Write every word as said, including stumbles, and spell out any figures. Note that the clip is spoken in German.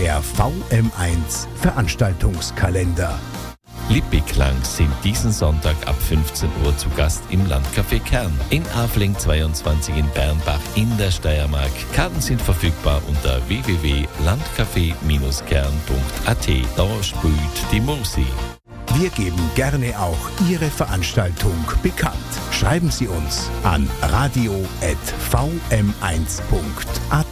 Der V M eins Veranstaltungskalender. Lippiklang sind diesen Sonntag ab fünfzehn Uhr zu Gast im Landcafé Kern. In Afling zweiundzwanzig in Bernbach in der Steiermark. Karten sind verfügbar unter w w w punkt landcafé kern punkt a t. Da spielt die Musik. Wir geben gerne auch Ihre Veranstaltung bekannt. Schreiben Sie uns an radio at v m eins punkt a t.